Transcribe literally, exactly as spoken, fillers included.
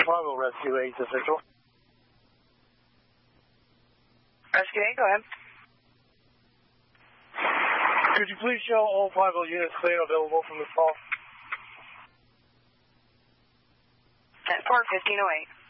Chicago Rescue eight official. Rescue eight, go ahead. Could you please show all five units clear available from this call? ten four, fifteen oh eight.